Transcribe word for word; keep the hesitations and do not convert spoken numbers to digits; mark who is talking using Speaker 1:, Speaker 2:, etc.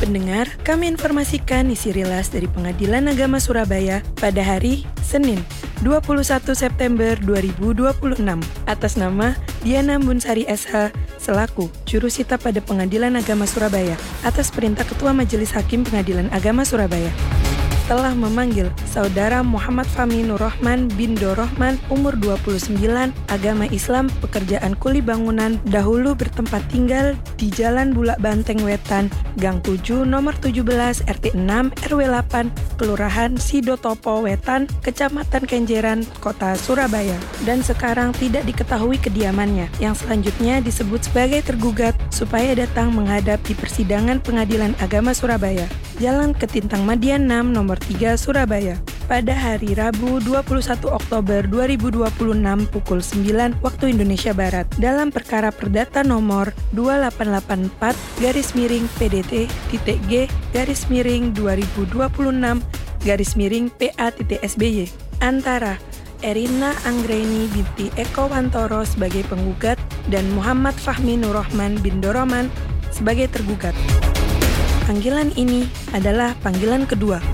Speaker 1: Pendengar, kami informasikan isi rilas dari Pengadilan Agama Surabaya pada hari Senin, dua puluh satu September dua ribu dua puluh enam atas nama Diana Bunsari S H selaku Jurusita pada Pengadilan Agama Surabaya atas perintah Ketua Majelis Hakim Pengadilan Agama Surabaya telah memanggil Saudara Muhammad Fahmi Nur Rahman bin Dorohman, umur dua puluh sembilan, agama Islam, pekerjaan kuli bangunan, dahulu bertempat tinggal di Jalan Bulak Banteng Wetan, Gang tujuh, nomor tujuh belas, R T enam, R W delapan, Kelurahan Sidotopo Wetan, Kecamatan Kenjeran, Kota Surabaya, dan sekarang tidak diketahui kediamannya, yang selanjutnya disebut sebagai tergugat, supaya datang menghadap di persidangan Pengadilan Agama Surabaya, Jalan Ketintang Madian enam, nomor tiga, Surabaya, pada hari Rabu dua puluh satu Oktober dua ribu dua puluh enam pukul sembilan waktu Indonesia Barat dalam perkara perdata nomor dua delapan delapan empat garis miring P D T titik G garis miring dua ribu dua puluh enam garis miring P A titik S B Y antara Erina Anggreni binti Eko Wantoro sebagai penggugat dan Muhammad Fahmi Nur Rahman bin Dorohman sebagai tergugat. Panggilan ini adalah panggilan kedua.